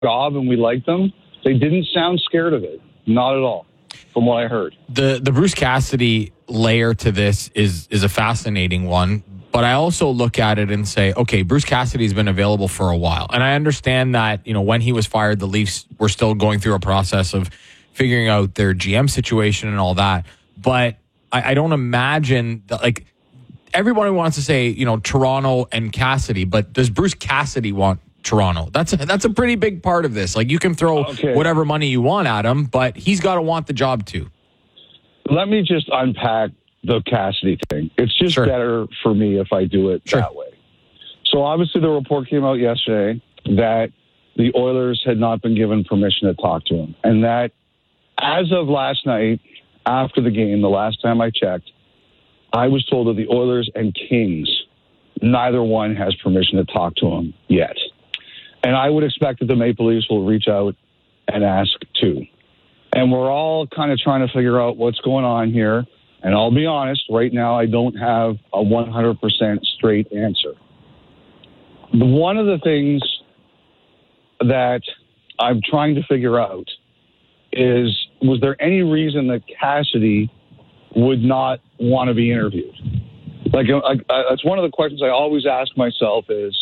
job and we like them, they didn't sound scared of it. Not at all, from what I heard. The Bruce Cassidy layer to this is a fascinating one. But I also look at it and say, okay, Bruce Cassidy's been available for a while. And I understand that, when he was fired, the Leafs were still going through a process of figuring out their GM situation and all that. But I don't imagine that, like, everybody wants to say, Toronto and Cassidy, but does Bruce Cassidy want Toronto? That's a pretty big part of this. Like, you can throw whatever money you want at him, but he's got to want the job too. Let me just unpack the Cassidy thing. It's just better for me if I do it that way. So obviously the report came out yesterday that the Oilers had not been given permission to talk to him. And that as of last night, after the game, the last time I checked, I was told that the Oilers and Kings, neither one has permission to talk to him yet. And I would expect that the Maple Leafs will reach out and ask too. And we're all kind of trying to figure out what's going on here. And I'll be honest, right now I don't have a 100% straight answer. One of the things that I'm trying to figure out is, was there any reason that Cassidy would not want to be interviewed? Like, that's one of the questions I always ask myself is,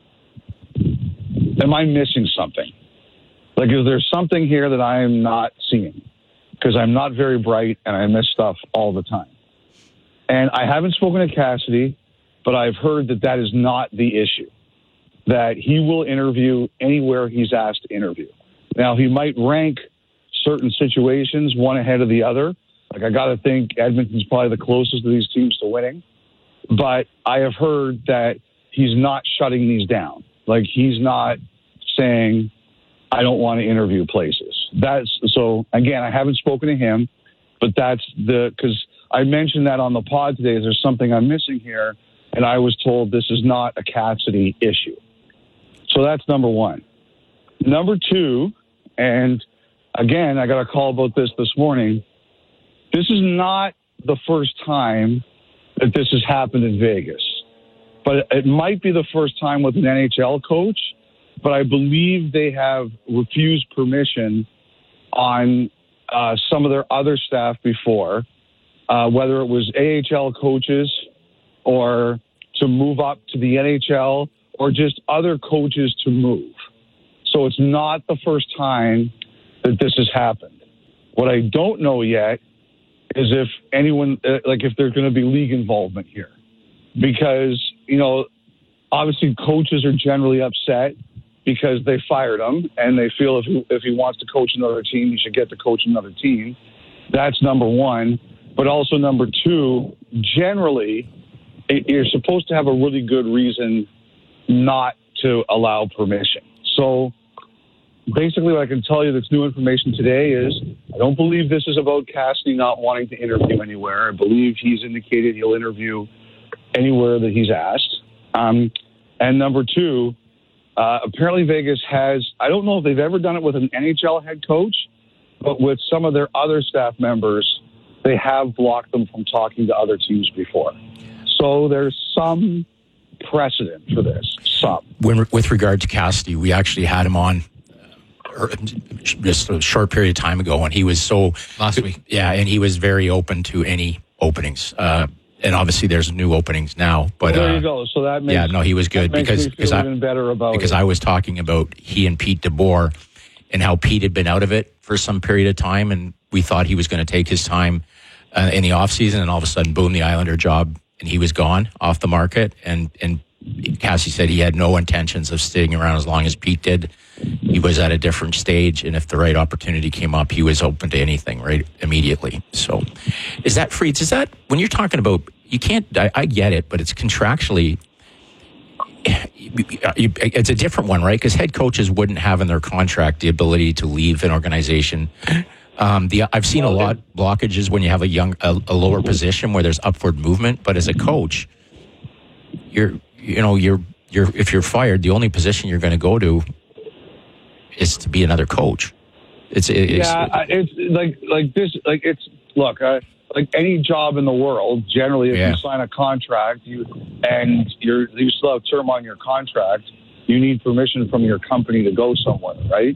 am I missing something? Like, is there something here that I am not seeing? Because I'm not very bright and I miss stuff all the time. And I haven't spoken to Cassidy, but I've heard that that is not the issue, that he will interview anywhere he's asked to interview. Now, he might rank certain situations one ahead of the other. Like, I got to think Edmonton's probably the closest of these teams to winning. But I have heard that he's not shutting these down. Like, he's not saying, I don't want to interview places. So again, I haven't spoken to him, but because I mentioned that on the pod today, there's something I'm missing here, and I was told this is not a Cassidy issue. So that's number one. Number two, and again, I got a call about this morning. This is not the first time that this has happened in Vegas, but it might be the first time with an NHL coach. But I believe they have refused permission on some of their other staff before, whether it was AHL coaches or to move up to the NHL or just other coaches to move. So it's not the first time that this has happened. What I don't know yet is if anyone, if there's going to be league involvement here. Because, obviously coaches are generally upset because they fired him and they feel if he wants to coach another team, he should get to coach another team. That's number one. But also number two, generally, you're supposed to have a really good reason not to allow permission. So basically what I can tell you that's new information today is I don't believe this is about Cassidy not wanting to interview anywhere. I believe he's indicated he'll interview anywhere that he's asked. And number two, apparently Vegas has, I don't know if they've ever done it with an NHL head coach, but with some of their other staff members, they have blocked them from talking to other teams before. So there's some precedent for this. With regard to Cassidy, we actually had him on just a short period of time ago, and he was last week. Yeah, and he was very open to any openings. And obviously, there's new openings now. But there you go. So that makes he was good because even better about it. Because I was talking about he and Pete DeBoer and how Pete had been out of it for some period of time, and we thought he was going to take his time in the offseason, and all of a sudden, boom, the Islander job, and he was gone off the market. And Cassie said he had no intentions of staying around as long as Pete did. He was at a different stage, and if the right opportunity came up, he was open to anything right immediately. So is that, Freeds, is that, when you're talking about, you can't, I get it, but it's contractually, it's a different one, right? Because head coaches wouldn't have in their contract the ability to leave an organization. I've seen a lot of blockages when you have a lower position where there's upward movement, but as a coach, if you're fired, the only position you're going to go to is to be another coach. It's like any job in the world. Generally, if you sign a contract, you still have term on your contract. you need permission from your company to go somewhere, right?